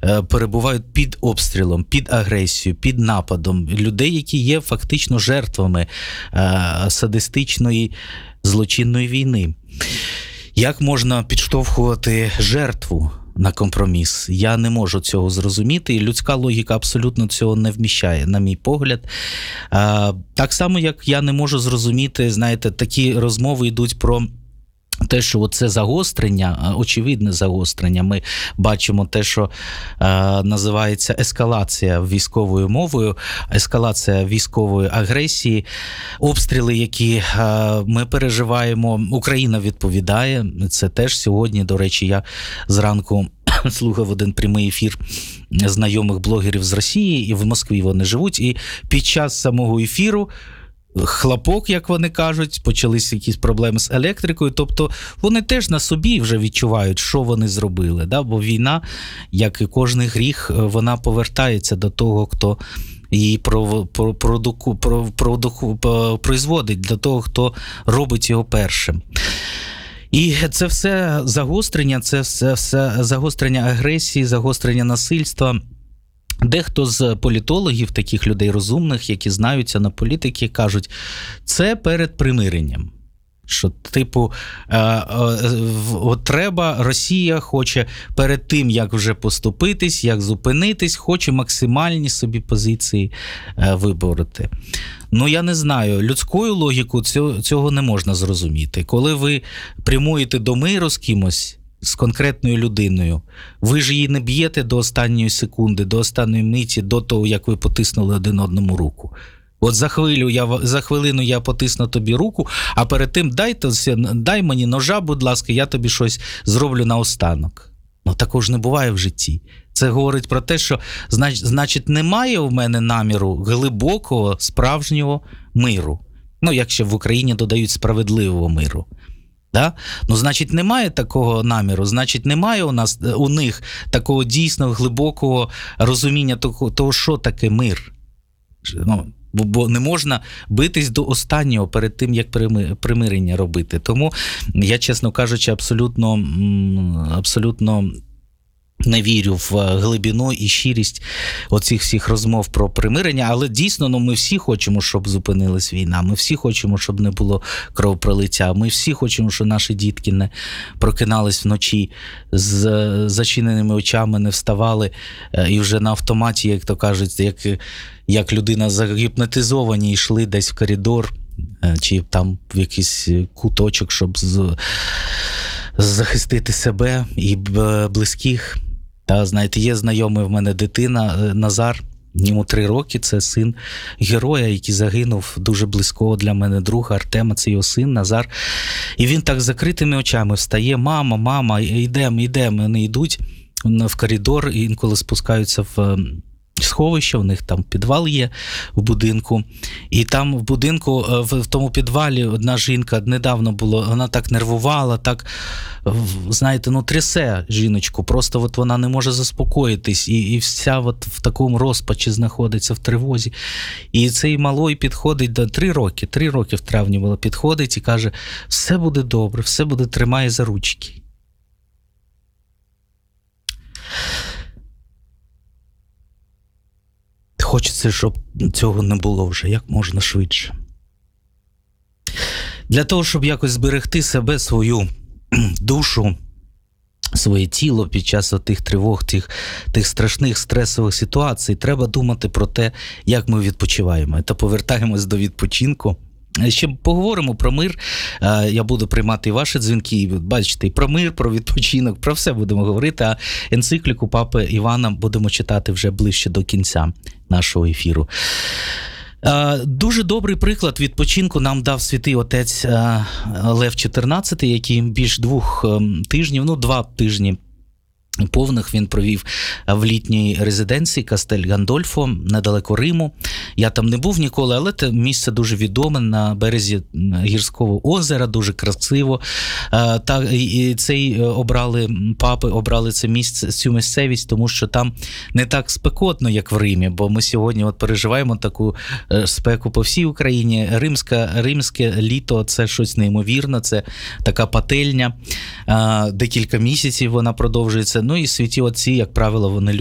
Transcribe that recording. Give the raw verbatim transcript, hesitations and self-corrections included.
перебувають під обстрілом, під агресією, під нападом. Людей, які є фактично жертвами садистичної злочинної війни. Як можна підштовхувати жертву на компроміс? Я не можу цього зрозуміти, і людська логіка абсолютно цього не вміщає, на мій погляд. Так само, як я не можу зрозуміти, знаєте, такі розмови йдуть про те, що це загострення, очевидне загострення. Ми бачимо те, що е, називається ескалація військовою мовою, ескалація військової агресії, обстріли, які е, ми переживаємо. Україна відповідає. Це теж сьогодні, до речі, я зранку слухав один прямий ефір знайомих блогерів з Росії, і в Москві вони живуть, і під час самого ефіру хлопок, як вони кажуть, почалися якісь проблеми з електрикою, тобто вони теж на собі вже відчувають, що вони зробили, да? Бо війна, як і кожний гріх, вона повертається до того, хто її продуку, продуку, производить, до того, хто робить його першим. І це все загострення, це все, все загострення агресії, загострення насильства. Дехто з політологів, таких людей розумних, які знаються на політиці, кажуть, це перед примиренням. Що, типу, е, е, от треба, Росія хоче перед тим, як вже поступитись, як зупинитись, хоче максимальні собі позиції е, вибороти. Ну, я не знаю, людською логікою цього, цього не можна зрозуміти. Коли ви прямуєте до миру з кимось, з конкретною людиною, ви ж її не б'єте до останньої секунди, до останньої миті, до того, як ви потиснули один одному руку. От за хвилю я, за хвилину я потисну тобі руку, а перед тим дай, дай мені ножа, будь ласка, я тобі щось зроблю наостанок. Ну, такого ж не буває в житті. Це говорить про те, що, значить, немає в мене наміру глибокого, справжнього миру. Ну, якщо в Україні додають справедливого миру. Да? Ну, значить, немає такого наміру, значить, немає у нас, у них такого дійсно глибокого розуміння того, того що таке мир. Ну, бо не можна битись до останнього перед тим, як примирення робити. Тому я, чесно кажучи, абсолютно, абсолютно не вірю в глибину і щирість оцих всіх розмов про примирення, але дійсно, ну, ми всі хочемо, щоб зупинилась війна, ми всі хочемо, щоб не було кровопролиття, ми всі хочемо, щоб наші дітки не прокинались вночі з зачиненими очами, не вставали і вже на автоматі, як то кажуть, як, як людина загіпнотизовані, йшли десь в коридор чи там в якийсь куточок, щоб з... захистити себе і близьких. Та, знаєте, є знайомий в мене дитина, Назар, йому три роки, це син героя, який загинув, дуже близького для мене друга Артема, це його син Назар. І він так з закритими очами встає: мама, мама, йдемо, йдемо. Вони йдуть в коридор, і інколи спускаються в сховище, у них там підвал є в будинку. І там в будинку, в, в тому підвалі одна жінка недавно було, вона так нервувала, так, знаєте, ну трясе жіночку, просто от вона не може заспокоїтись, і, і вся от в такому розпачі знаходиться, в тривозі. І цей малой підходить до три роки, три роки в травні було, підходить і каже: все буде добре, все буде, тримає за ручки. Хочеться, щоб цього не було вже як можна швидше. Для того, щоб якось зберегти себе, свою душу, своє тіло під час тих тривог, тих, тих страшних стресових ситуацій, треба думати про те, як ми відпочиваємо. Та повертаємось до відпочинку. Ще поговоримо про мир. Я буду приймати і ваші дзвінки, бачите, і про мир, про відпочинок, про все будемо говорити, а енцикліку Папи Івана будемо читати вже ближче до кінця нашого ефіру. Дуже добрий приклад відпочинку нам дав святий отець Лев чотирнадцятий, який більш двох тижнів, ну два тижні повних він провів в літній резиденції Кастель Гандольфо, недалеко Риму. Я там не був ніколи, але це місце дуже відоме, на березі гірського озера, дуже красиво. Та, і цей обрали, папи обрали це місце, цю місцевість, тому що там не так спекотно, як в Римі, бо ми сьогодні от переживаємо таку спеку по всій Україні. Римська, римське літо – це щось неймовірне, це така пательня, декілька місяців вона продовжується. Ну і святі отці, як правило, вони